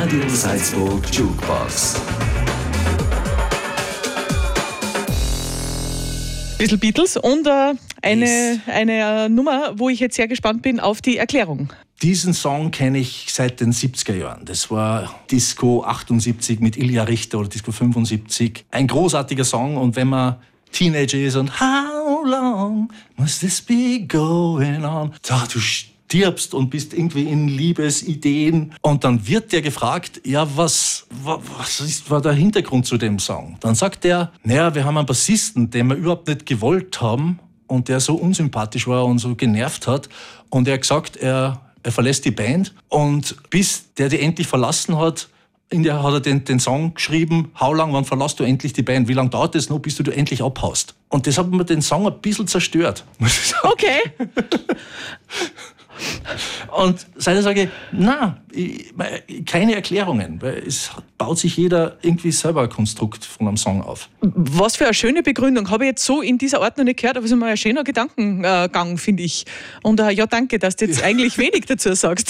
Radio Salzburg Jukebox. Bisschen Beatles und eine Nummer, wo ich jetzt sehr gespannt bin auf die Erklärung. Diesen Song kenne ich seit den 70er Jahren. Das war Disco 78 mit Ilja Richter oder Disco 75. Ein großartiger Song, und wenn man Teenager ist und How long must this be going on? Du stirbst und bist irgendwie in Liebesideen. Und dann wird der gefragt, ja, was war der Hintergrund zu dem Song? Dann sagt er, naja, wir haben einen Bassisten, den wir überhaupt nicht gewollt haben und der so unsympathisch war und so genervt hat. Und er hat gesagt, er verlässt die Band, und bis der die endlich verlassen hat, hat er den Song geschrieben, How long, wann verlässt du endlich die Band? Wie lange dauert es noch, bis du endlich abhaust? Und das hat mir den Song ein bisschen zerstört, muss ich sagen. Okay. Und seitdem sage ich, keine Erklärungen, weil es baut sich jeder irgendwie selber ein Konstrukt von einem Song auf. Was für eine schöne Begründung. Habe ich jetzt so in dieser Art noch nicht gehört, aber es ist mal ein schöner Gedankengang, finde ich. Und ja, danke, dass du jetzt eigentlich wenig dazu sagst.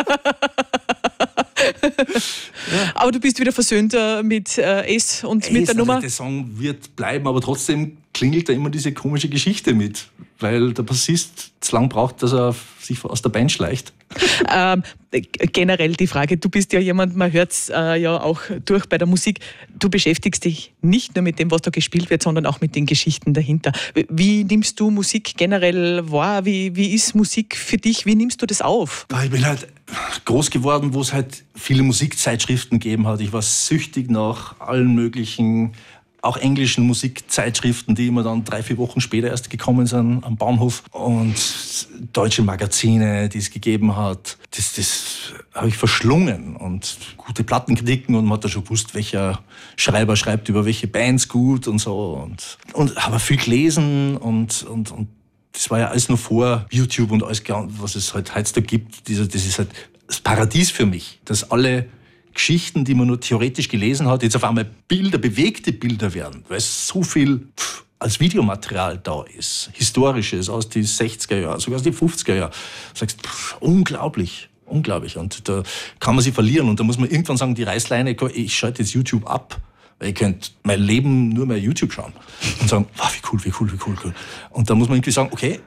Ja. Aber du bist wieder versöhnt mit Ace und mit der Nummer. Also der Song wird bleiben, aber trotzdem klingelt da immer diese komische Geschichte mit, weil der Bassist zu lang braucht, dass er sich aus der Band schleicht. Generell die Frage, du bist ja jemand, man hört es ja auch durch bei der Musik, du beschäftigst dich nicht nur mit dem, was da gespielt wird, sondern auch mit den Geschichten dahinter. Wie nimmst du Musik generell wahr? Wie ist Musik für dich? Wie nimmst du das auf? Ich bin halt groß geworden, wo es halt viele Musikzeitschriften gegeben hat. Ich war süchtig nach allen möglichen, auch englischen Musikzeitschriften, die immer dann 3-4 Wochen später erst gekommen sind am Bahnhof. Und deutsche Magazine, die es gegeben hat, das habe ich verschlungen. Und gute Plattenkritiken, und man hat da schon gewusst, welcher Schreiber schreibt über welche Bands gut und so. Und habe viel gelesen und das war ja alles noch vor YouTube und alles, was es halt heutzutage gibt. Das ist halt das Paradies für mich, dass alle Geschichten, die man nur theoretisch gelesen hat, jetzt auf einmal bewegte Bilder werden, weil so viel als Videomaterial da ist, Historisches aus den 60er Jahren, sogar aus den 50er Jahren. Du sagst, unglaublich. Und da kann man sich verlieren, und da muss man irgendwann sagen, die Reißleine, ich schalte jetzt YouTube ab, weil ich könnte mein Leben nur mehr YouTube schauen und sagen, wow, wie cool. Und da muss man irgendwie sagen, okay,